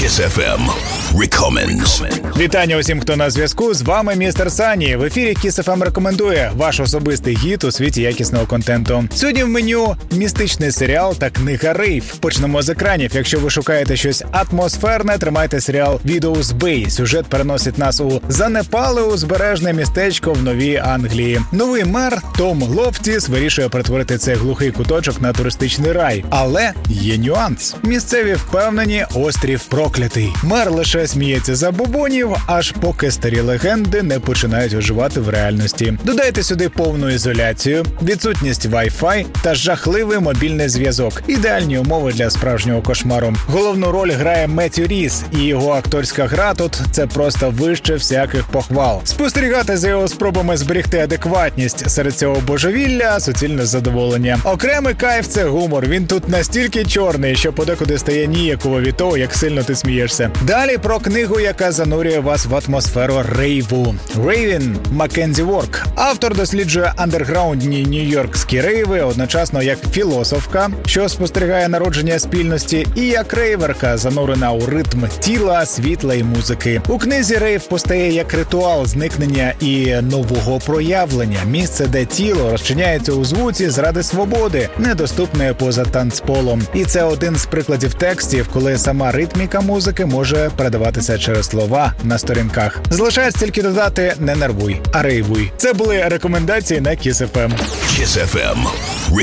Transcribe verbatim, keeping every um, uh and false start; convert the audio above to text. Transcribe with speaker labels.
Speaker 1: Kiss еф ем Recommends.
Speaker 2: Вітання усім, хто на зв'язку. З вами містер Сані. В ефірі Kiss еф ем рекомендує ваш особистий гід у світі якісного контенту. Сьогодні в меню містичний серіал та книга Рейв. Почнемо з екранів. Якщо ви шукаєте щось атмосферне, тримайте серіал Widow's Bay. Сюжет переносить нас у занепале узбережне містечко в Новій Англії. Новий мер Том Лофтіс вирішує перетворити цей глухий куточок на туристичний рай. Але є нюанс. Місцеві впевнені, острів проклятий. Мер лише сміється за бубонів, аж поки старі легенди не починають оживати в реальності. Додайте сюди повну ізоляцію, відсутність Wi-Fi та жахливий мобільний зв'язок. Ідеальні умови для справжнього кошмару. Головну роль грає Меттью Ріс, і його акторська гра тут – це просто вище всяких похвал. Спостерігати за його спробами зберегти адекватність серед цього божевілля – суцільне задоволення. Окремий кайф – це гумор. Він тут настільки чорний, що подекуди стає ніяково від того, як сильно ти смієшся. Далі про книгу, яка занурює вас в атмосферу рейву. Рейвін Маккензі Ворк. Автор досліджує андерграундні нью-йоркські рейви, одночасно як філософка, що спостерігає народження спільності, і як рейверка, занурена у ритм тіла, світла і музики. У книзі рейв постає як ритуал зникнення і нового проявлення. Місце, де тіло розчиняється у звуці заради свободи, недоступної поза танцполом. І це один з прикладів текстів, коли сама ритміка музики може передаватися через слова на сторінках. Залишається тільки додати «не нервуй, а рейвуй». Це були рекомендації на Kiss еф ем.
Speaker 1: Kiss еф ем